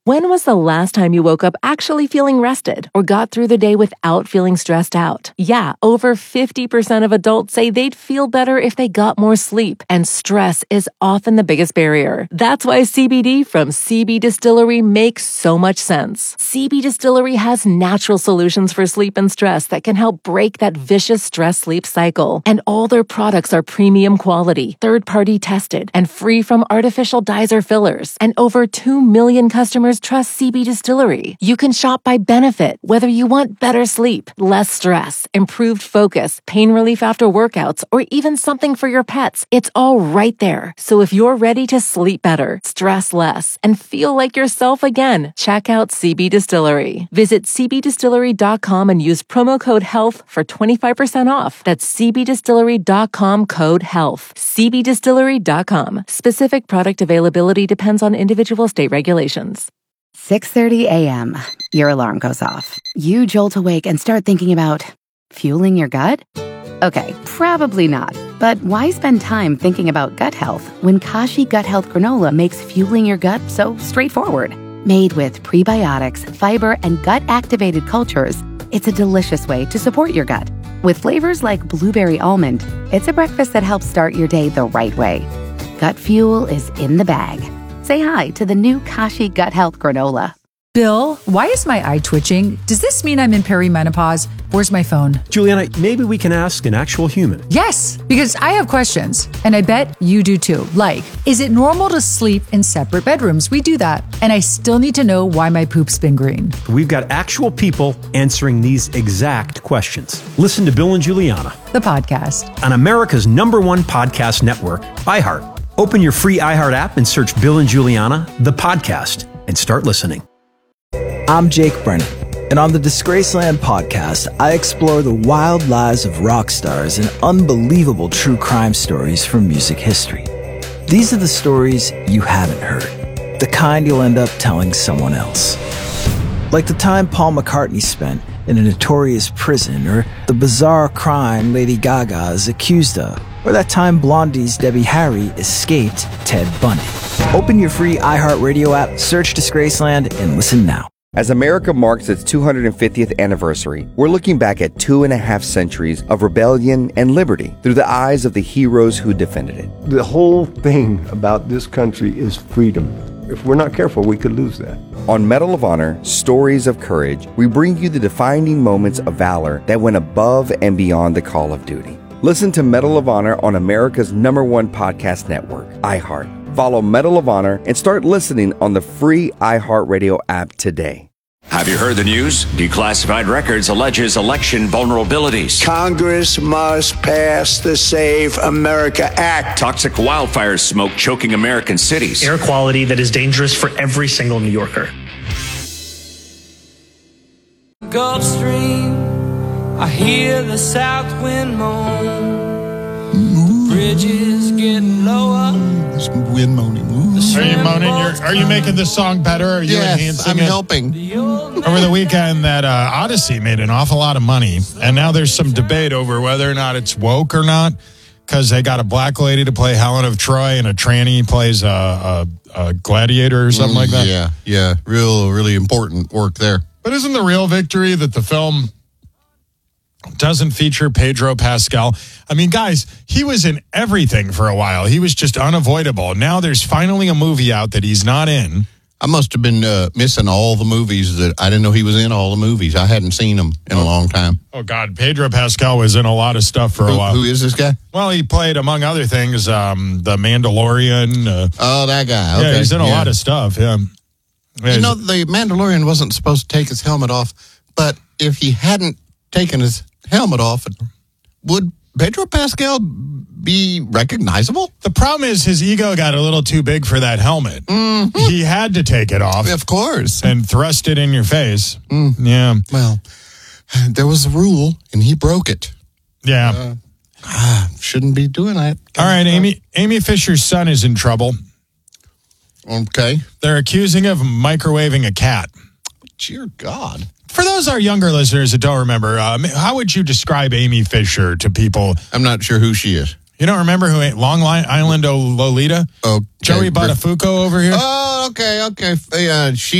When was the last time you woke up actually feeling rested or got through the day without feeling stressed out? Yeah, over 50% of adults say they'd feel better if they got more sleep, and stress is often the biggest barrier. That's why CBD from CB Distillery makes so much sense. CB Distillery has natural solutions for sleep and stress that can help break that vicious stress-sleep cycle. And all their products are premium quality, third-party tested, and free from artificial dyes or fillers. And over 2 million customers trust CB Distillery. You can shop by benefit, whether you want better sleep, less stress, improved focus, pain relief after workouts, or even something for your pets. It's all right there. So if you're ready to sleep better, stress less, and feel like yourself again, check out CB Distillery. Visit cbdistillery.com and use promo code HEALTH for 25% off. That's cbdistillery.com, code HEALTH. cbdistillery.com. Specific product availability depends on individual state regulations. 6:30 a.m. Your alarm goes off. You jolt awake and start thinking about fueling your gut? Okay, probably not. But why spend time thinking about gut health when Kashi Gut Health Granola makes fueling your gut so straightforward? Made with prebiotics, fiber, and gut-activated cultures, it's a delicious way to support your gut. With flavors like blueberry almond, it's a breakfast that helps start your day the right way. Gut fuel is in the bag. Say hi to the new Kashi Gut Health Granola. Bill, why is my eye twitching? Does this mean I'm in perimenopause? Where's my phone? Juliana, maybe we can ask an actual human. Yes, because I have questions, and I bet you do too. Like, is it normal to sleep in separate bedrooms? We do that, and I still need to know why my poop's been green. We've got actual people answering these exact questions. Listen to Bill and Juliana, The podcast. on America's #1 podcast network, iHeart. Open your free iHeart app and search Bill and Juliana, the podcast, and start listening. I'm Jake Brennan, and on the Disgraceland podcast, I explore the wild lives of rock stars and unbelievable true crime stories from music history. These are the stories you haven't heard, the kind you'll end up telling someone else. Like the time Paul McCartney spent in a notorious prison, or the bizarre crime Lady Gaga is accused of, or that time Blondie's Debbie Harry escaped Ted Bundy. Open your free iHeartRadio app, search Disgraceland, and listen now. As America marks its 250th anniversary, we're looking back at 2.5 centuries of rebellion and liberty through the eyes of the heroes who defended it. The whole thing about this country is freedom. If we're not careful, we could lose that. On Medal of Honor, Stories of Courage, we bring you the defining moments of valor that went above and beyond the call of duty. Listen to Medal of Honor on America's #1 podcast network, iHeart. Follow Medal of Honor and start listening on the free iHeartRadio app today. Have you heard the news? Declassified Records alleges election vulnerabilities. Congress must pass the Save America Act. Toxic wildfire smoke choking American cities. Air quality that is dangerous for every single New Yorker. Gulf Stream, I hear the south wind moan. Bridges getting lower. There's wind moaning. Are you moaning? Are you making this song better? Are you enhancing I'm it? helping. Over the weekend, that Odyssey made an awful lot of money, and now there's some debate over whether or not it's woke or not, because they got a black lady to play Helen of Troy, and a tranny plays a gladiator or something like that. Yeah. Really important work there. But isn't the real victory that the film doesn't feature Pedro Pascal? I mean, guys, he was in everything for a while. He was just unavoidable. Now there's finally a movie out that he's not in. I must have been missing all the movies that I didn't know he was in. All the movies. I hadn't seen them in a long time. Oh, God. Pedro Pascal was in a lot of stuff for a while. Who is this guy? Well, he played, among other things, The Mandalorian. Oh, that guy. Okay. Yeah, he's in a lot of stuff, yeah. You know, the Mandalorian wasn't supposed to take his helmet off, but if he hadn't taken his helmet off, would Pedro Pascal be recognizable? The problem is his ego got a little too big for that helmet. Mm-hmm. He had to take it off. Of course. And thrust it in your face. Yeah. Well, there was a rule, and he broke it. Yeah. Shouldn't be doing that. All right, Amy Fisher's son is in trouble. Okay. They're accusing him of microwaving a cat. Dear God. For those our younger listeners that don't remember, how would you describe Amy Fisher to people? I'm not sure who she is. You don't remember who Long Island Lolita? Oh, Joey Buttafuoco over here? Oh, okay. She